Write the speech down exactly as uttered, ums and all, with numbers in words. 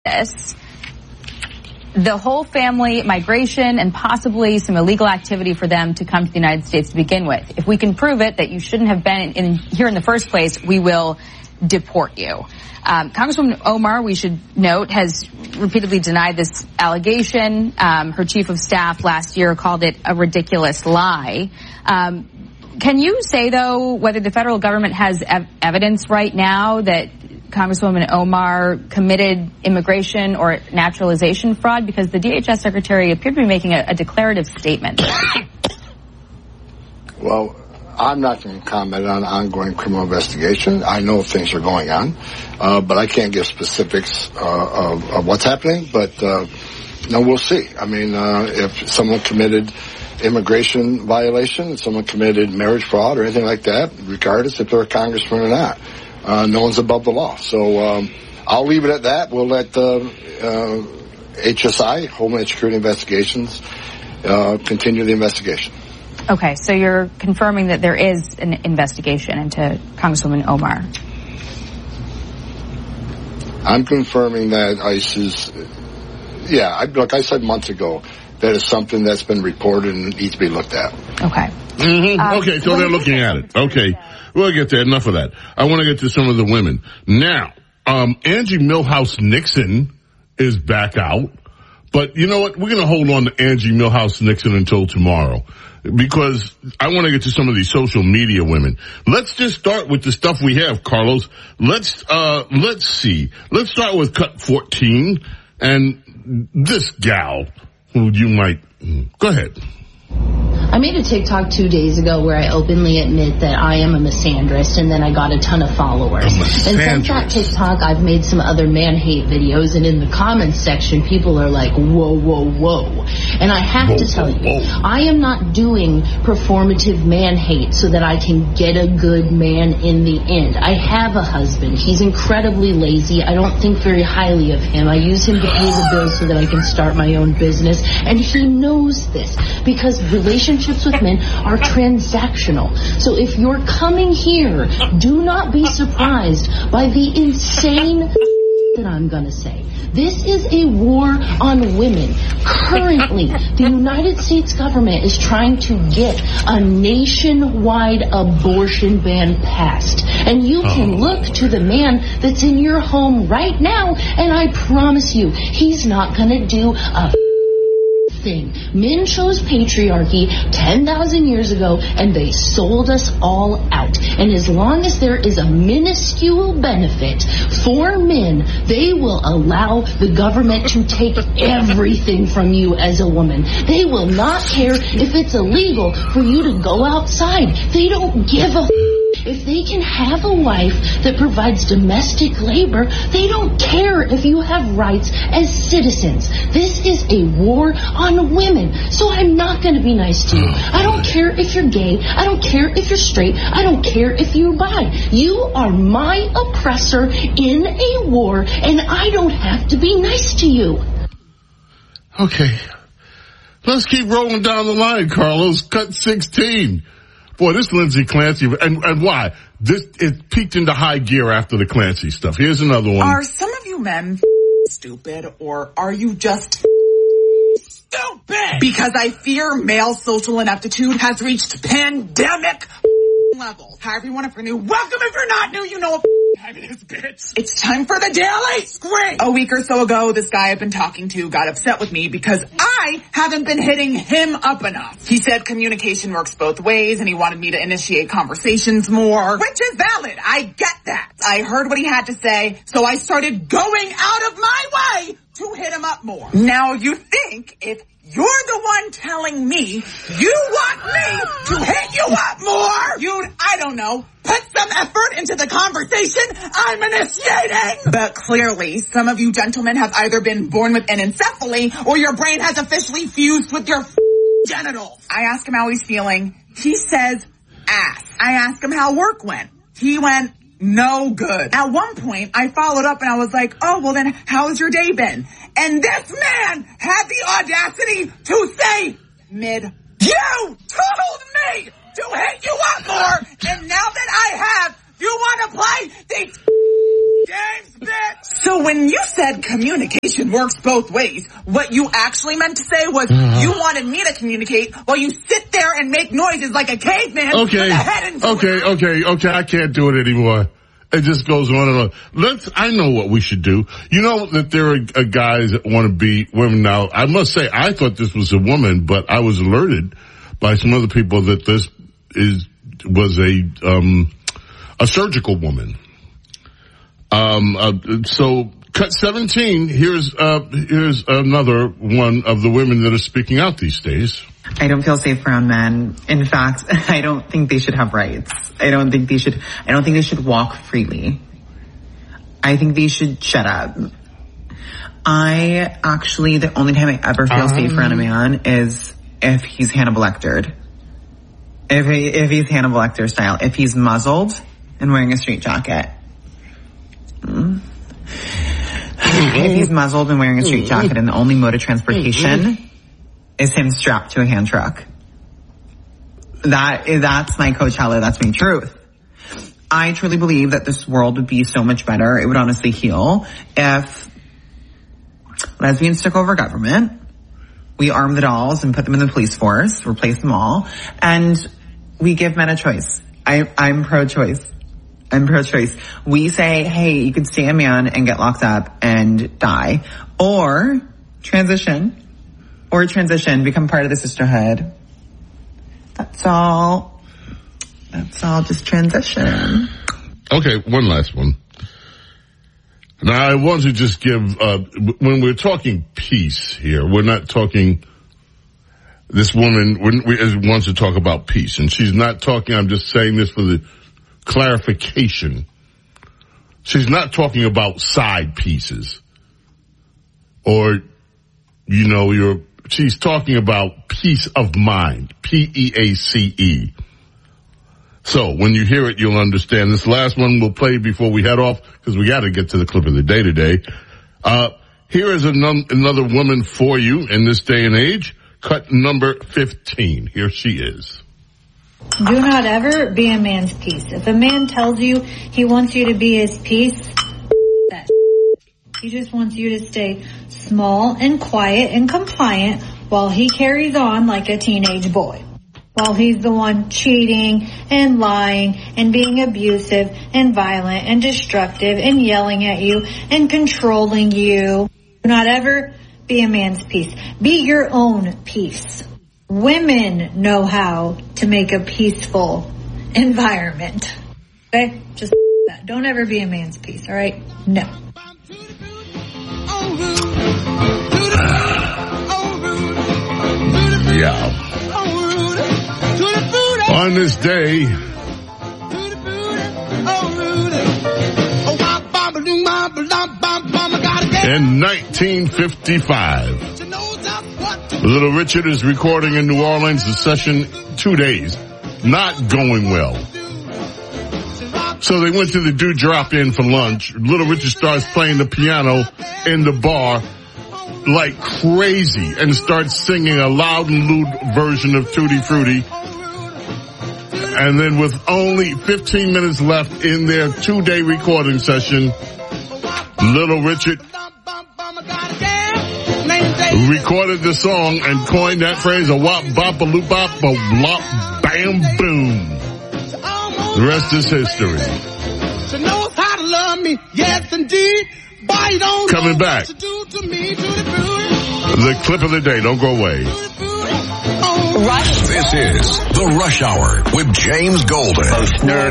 this, the whole family migration and possibly some illegal activity for them to come to the United States to begin with. If we can prove it, that you shouldn't have been in, here in the first place, we will deport you. Um, Congresswoman Omar, we should note, has repeatedly denied this allegation. Um, her chief of staff last year called it a ridiculous lie. Um, can you say, though, whether the federal government has ev- evidence right now that Congresswoman Omar committed immigration or naturalization fraud? Because the D H S secretary appeared to be making a, a declarative statement. Well, I'm not going to comment on ongoing criminal investigation. I know things are going on, uh, but I can't give specifics uh, of, of what's happening. But uh, no, we'll see. I mean, uh, if someone committed immigration violation, if someone committed marriage fraud or anything like that, regardless if they're a congressman or not, uh, no one's above the law. So um, I'll leave it at that. We'll let uh, uh, H S I, Homeland Security Investigations, uh, continue the investigation. Okay, so you're confirming that there is an investigation into Congresswoman Omar. I'm confirming that ICE is, yeah, I, like I said months ago, that is something that's been reported and needs to be looked at. Okay. Mm-hmm. Um, okay, so they're looking at it. Okay, we'll get to enough of that. I want to get to some of the women. Now, um, Angie Milhouse Nixon is back out. But you know what? We're going to hold on to Angie Milhouse Nixon until tomorrow, because I want to get to some of these social media women. Let's just start with the stuff we have, Carlos. Let's, uh, let's see. Let's start with cut fourteen and this gal who you might, go ahead. I made a TikTok two days ago where I openly admit that I am a misandrist, and then I got a ton of followers. And since that TikTok, I've made some other man-hate videos, and in the comments section, people are like, whoa, whoa, whoa. And I have whoa, to tell whoa, you, whoa. I am not doing performative man-hate so that I can get a good man in the end. I have a husband. He's incredibly lazy. I don't think very highly of him. I use him to pay the bills so that I can start my own business, and he knows this, because relationships with men are transactional. So if you're coming here, do not be surprised by the insane that I'm going to say. This is a war on women. Currently, the United States government is trying to get a nationwide abortion ban passed. And you can look to the man that's in your home right now, and I promise you, he's not going to do a thing. Men chose patriarchy ten thousand years ago, and they sold us all out. And as long as there is a minuscule benefit for men, they will allow the government to take everything from you as a woman. They will not care if it's illegal for you to go outside. They don't give a if they can have a wife that provides domestic labor. They don't care if you have rights as citizens. This is a war on women. So I'm not going to be nice to you. I don't care if you're gay. I don't care if you're straight. I don't care if you're bi. You are my oppressor in a war, and I don't have to be nice to you. Okay. Let's keep rolling down the line, Carlos. Cut sixteen. Boy, this Lindsay Clancy, and, and why? This, it peaked into high gear after the Clancy stuff. Here's another one. Are some of you men stupid, or are you just stupid? Because I fear male social ineptitude has reached pandemic levels. However you want to renew, welcome. If you're not new, you know what time it is, bitch. It's time for the Daily Scream. A week or so ago, this guy I've been talking to got upset with me because I haven't been hitting him up enough. He said communication works both ways, and he wanted me to initiate conversations more, which is valid. I get that. I heard what he had to say, so I started going out of my way to hit him up more. Now you think if you're the one telling me you want me to hit you up more, you'd, I don't know, put some effort into the conversation I'm initiating. But clearly, some of you gentlemen have either been born with anencephaly or your brain has officially fused with your genitals. I ask him how he's feeling. He says, ass. I ask him how work went. He went, no good. At one point, I followed up and I was like, oh, well then, how's your day been? And this man had the audacity to say, mid, you told me to hit you up more, and now that I have, you want to play these games, bitch! So when you said communication works both ways, what you actually meant to say was uh-huh. you wanted me to communicate while you sit there and make noises like a caveman okay. with a head and Okay, okay, okay, I can't do it anymore. It just goes on and on. Let's, I know what we should do. You know that there are uh, guys that want to be women now. I must say, I thought this was a woman, but I was alerted by some other people that this is, was a, um, a surgical woman. Um, uh, so cut seventeen, here's, uh, here's another one of the women that are speaking out these days. I don't feel safe around men. In fact, I don't think they should have rights. I don't think they should, I don't think they should walk freely. I think they should shut up. I actually, the only time I ever feel um, safe around a man is if he's Hannibal Lectered. If he, if he's Hannibal Lecter style. If he's muzzled and wearing a straight jacket. Mm. If he's muzzled and wearing a straight jacket and the only mode of transportation is him strapped to a hand truck. That, that's my Coachella, that's my truth. I truly believe that this world would be so much better, it would honestly heal, if lesbians took over government, we arm the dolls and put them in the police force, replace them all, and we give men a choice. I, I'm pro-choice. I'm pro-choice. We say, hey, you can stay a man and get locked up and die, or transition. Or transition, become part of the sisterhood. That's all. That's all, just transition. Okay, one last one. Now, I want to just give, uh, when we're talking peace here, we're not talking, this woman we, wants to talk about peace, and she's not talking, I'm just saying this for the clarification. She's not talking about side pieces. Or, you know, you're, she's talking about peace of mind. P E A C E. So when you hear it, you'll understand. This last one we'll play before we head off because we got to get to the clip of the day today. Uh, here is an- another woman for you in this day and age. Cut number fifteen. Here she is. Do not ever be a man's piece. If a man tells you he wants you to be his piece, that he just wants you to stay small and quiet and compliant while he carries on like a teenage boy. While he's the one cheating and lying and being abusive and violent and destructive and yelling at you and controlling you. Do not ever be a man's piece. Be your own piece. Women know how to make a peaceful environment. Okay? Just that. Don't ever be a man's piece, all right? No. Yeah. On this day, in nineteen fifty-five, Little Richard is recording in New Orleans a session two days, not going well. So they went to the Dewdrop Inn for lunch. Little Richard starts playing the piano in the bar like crazy and starts singing a loud and lewd version of Tutti Frutti. And then with only fifteen minutes left in their two-day recording session, Little Richard recorded the song and coined that phrase, a wop, bop, a loop, bop, a lop, bam, boom. The rest is history. Coming back, the clip of the day. Don't go away. Rush. This is The Rush Hour with James Golden.